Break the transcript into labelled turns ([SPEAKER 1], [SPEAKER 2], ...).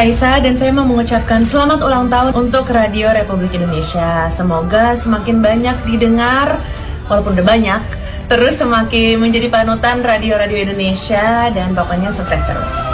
[SPEAKER 1] Raisa dan saya mau mengucapkan selamat ulang tahun untuk Radio Republik Indonesia. Semoga semakin banyak didengar, walaupun udah banyak, terus semakin menjadi panutan radio-radio Indonesia dan pokoknya sukses terus.